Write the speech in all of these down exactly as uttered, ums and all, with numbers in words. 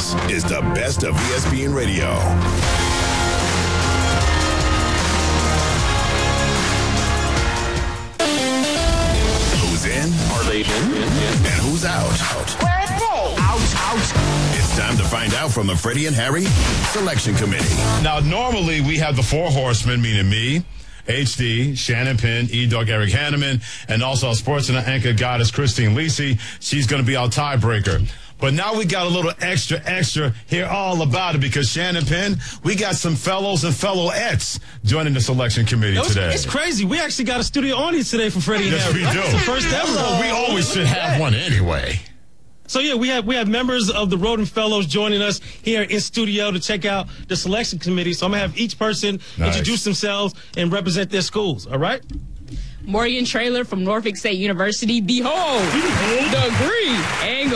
This is the best of E S P N Radio. Who's in? Are they in? And who's out? Where are they? Out, out. It's time to find out from the Freddie and Harry Selection Committee. Now, normally we have the four horsemen, meaning me, H D, Shannon Penn, E-Dog Eric Hanneman, and also our sports and anchor goddess Christine Lisi. She's going to be our tiebreaker. But now we got a little extra, extra here all about it because Shannon Penn, we got some fellows and fellowettes joining the selection committee it's, today. It's crazy. We actually got a studio audience today for Freddie and Yes, Harry. we do. That's the first ever. Well, we always should have one anyway. So, yeah, we have we have members of the Roden Fellows joining us here in studio to check out the selection committee. So I'm going to have each person Nice. introduce themselves and represent their schools, all right? Morgan Traylor from Norfolk State University. Behold, the green angle.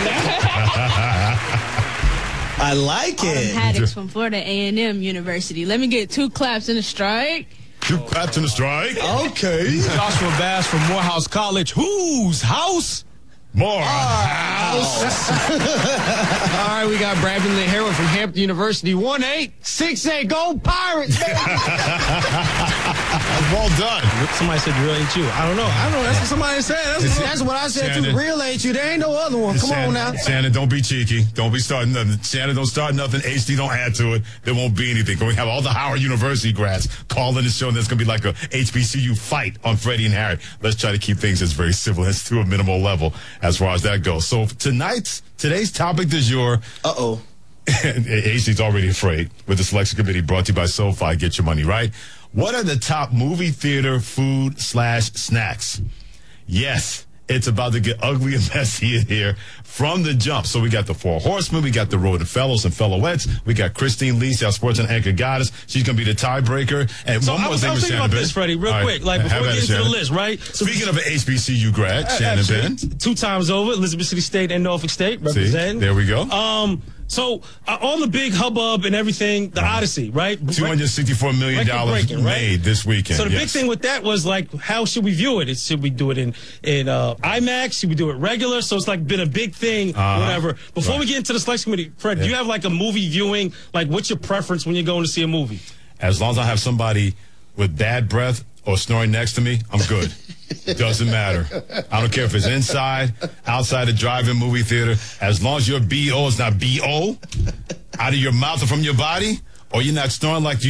I like it. Haddix from Florida A and M University. Let me get two claps and a strike. Two claps in the strike. Okay. Joshua Bass from Morehouse College. Whose house? More. House. All right, we got Brandon Harold from Hampton University. one eight six eight. Go Pirates. Well done. Somebody said real ain't you. I don't know. I don't know. That's what somebody said. That's, That's what I said, Shannon. too. Real ain't you. There ain't no other one. Come Shannon, on now. Shannon, don't be cheeky. Don't be starting nothing. Shannon, don't start nothing. H D, don't add to it. There won't be anything. We have all the Howard University grads calling the show, and there's going to be like a H B C U fight on Freddie and Harry. Let's try to keep things as very civil as to a minimal level as far as that goes. So tonight's, today's topic du jour. Uh-oh. H D's already afraid with the selection committee brought to you by SoFi. Get your money right. What are the top movie theater food slash snacks? Yes, it's about to get ugly and messy in here from the jump. So we got the Four Horsemen, we got the Roden Fellows and Fellowettes, we got Christine Lisi, our sports and anchor goddess. She's going to be the tiebreaker. And So one I more was, thing I was with thinking Shannon about Penn. this, Freddie, real All right, quick. Like, have before we at get it, into the Shannon. list, right? So, Speaking of an H B C U grad, Shannon actually, Penn. two times over, Elizabeth City State and Norfolk State See, representing. there we go. Um, so uh, on the big hubbub and everything, the Odyssey, right? two hundred sixty-four million dollars Record-breaking, right? made this weekend. So the yes. big thing with that was like, how should we view it? It's, should we do it in in uh, IMAX? Should we do it regular? So it's like been a big thing, Uh-huh. whatever. Before Right. we get into the selection committee, Fred, Yeah. do you have like a movie viewing? Like, what's your preference when you're going to see a movie? As long as I have somebody with bad breath or snoring next to me, I'm good. Doesn't matter. I don't care if it's inside, outside the drive-in movie theater. As long as your B O is not B O out of your mouth or from your body, or you're not snoring like you